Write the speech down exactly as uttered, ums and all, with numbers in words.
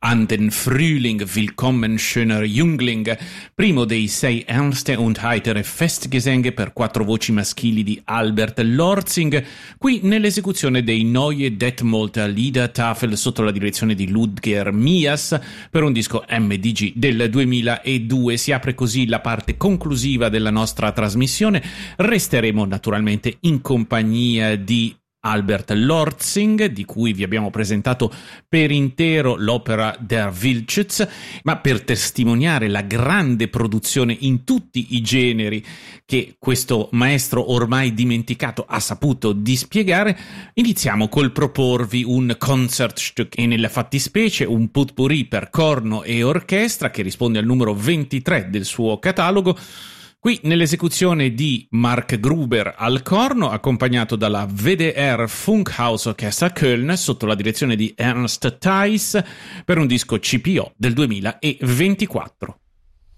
An den Frühling, willkommen schöner Jüngling, primo dei sei ernste und heitere Festgesänge per quattro voci maschili di Albert Lorzing, qui nell'esecuzione dei Neue Detmolder Liedertafel sotto la direzione di Ludger Mias per un disco M D G del duemiladue. Si apre così la parte conclusiva della nostra trasmissione. Resteremo naturalmente in compagnia di Albert Lorzing, di cui vi abbiamo presentato per intero l'opera Der Wildschütz, ma per testimoniare la grande produzione in tutti i generi che questo maestro ormai dimenticato ha saputo dispiegare, iniziamo col proporvi un Concertstück e nella fattispecie un potpourri per corno e orchestra che risponde al numero ventitré del suo catalogo, qui nell'esecuzione di Mark Gruber al corno, accompagnato dalla W D R Funkhausorchester Köln sotto la direzione di Ernst Theis per un disco C P O del duemilaventiquattro.